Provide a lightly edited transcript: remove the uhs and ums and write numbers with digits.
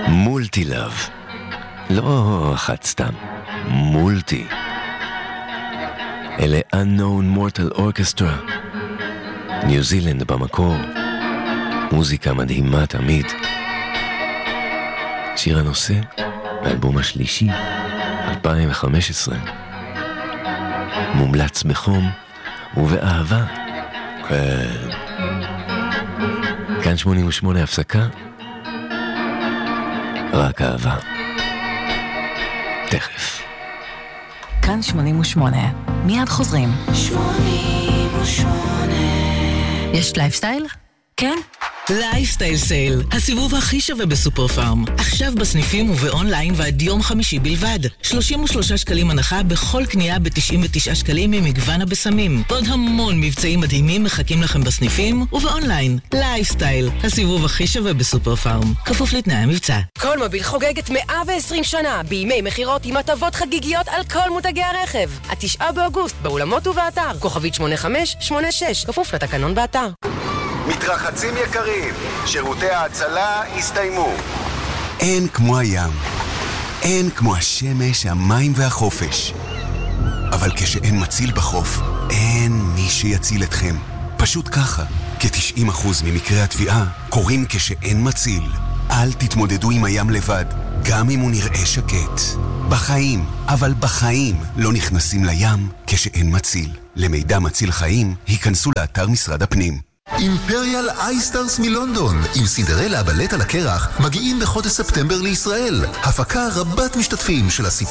מולטי לב. לא אחת סתם, מולטי. אלה Unknown Mortal Orchestra. ניו זילנד במקור. מוזיקה מדהימה תמיד. שיר הנושא, האלבום השלישי, 2015. מומלץ בחום ובאהבה. כן. כאן 88 הפסקה. רק אהבה. תכף. כאן 88. מיד חוזרים. 88. יש לייפסטייל? כן? לייפסטייל סייל, הסיבוב הכי שווה בסופר פארם. עכשיו בסניפים ובאונליין ועד יום חמישי בלבד. 33 שקלים הנחה בכל קנייה ב-99 שקלים ממגוון הבשמים. ועוד המון מבצעים מדהימים מחכים לכם בסניפים ובאונליין. לייפסטייל, הסיבוב הכי שווה בסופר פארם. כפוף לתנאי המבצע. כל מוביל חוגגת 120 שנה בימי מחירות עם הטבות חגיגיות על כל מותגי הרכב. 9 באוגוסט באולמות ובאתר. כוכבית 8586, כפוף לתקנון באתר. מתרחצים יקרים, שירותי ההצלה הסתיימו. אין כמו הים, אין כמו השמש, המים והחופש. אבל כשאין מציל בחוף, אין מי שיציל אתכם. פשוט ככה, כ-90% ממקרי התביעה קורים כשאין מציל. אל תתמודדו עם הים לבד, גם אם הוא נראה שקט. בחיים, אבל בחיים לא נכנסים לים כשאין מציל. למידע מציל חיים, היכנסו לאתר משרד הפנים. אימפריאל אייסטארס מלונדון עם סינדרלה בלט על הקרח מגיעים בחודש ספטמבר לישראל. הפקה רבת משתתפים של הסיפור